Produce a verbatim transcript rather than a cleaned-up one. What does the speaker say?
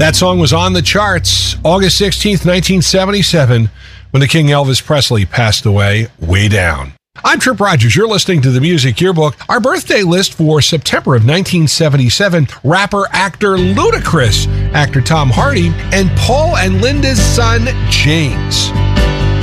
That song was on the charts August sixteenth, nineteen seventy-seven, when the King Elvis Presley passed away. Way Down. I'm Trip Rogers. You're listening to the Music Yearbook. Our birthday list for September of nineteen seventy-seven, rapper, actor Ludacris, actor Tom Hardy, and Paul and Linda's son, James.